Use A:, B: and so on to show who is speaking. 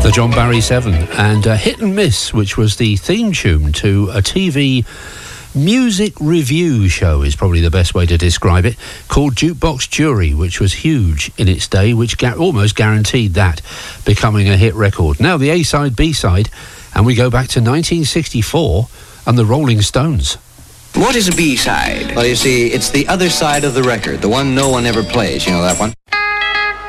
A: The John Barry 7 and Hit and Miss, which was the theme tune to a TV music review show is probably the best way to describe it, called Jukebox Jury, which was huge in its day, which almost guaranteed that becoming a hit record. Now the A-side, B-side, and we go back to 1964 and the Rolling Stones.
B: What is a B-side?
C: Well, you see, it's the other side of the record, the one no one ever plays. You know that one?